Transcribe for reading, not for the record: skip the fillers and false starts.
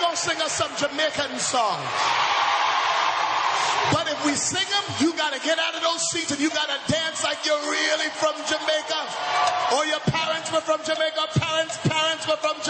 gonna sing us some Jamaican songs. But if we sing them, you gotta get out of those seats and you gotta dance like you're really from Jamaica. Or your parents were from Jamaica, parents were from Jamaica.